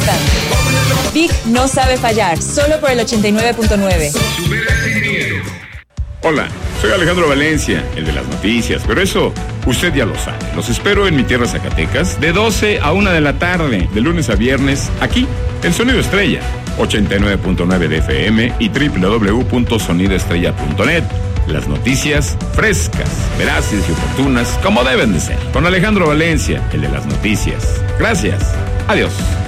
constante. Big no sabe fallar, solo por el 89.9. Hola, soy Alejandro Valencia, el de las noticias, pero eso usted ya lo sabe. Los espero en mi tierra Zacatecas de 12 a 1 de la tarde, de lunes a viernes, aquí, en Sonido Estrella, 89.9 de FM y www.sonidoestrella.net. Las noticias frescas, veraces y oportunas, como deben de ser. Con Alejandro Valencia, el de las noticias. Gracias. Adiós.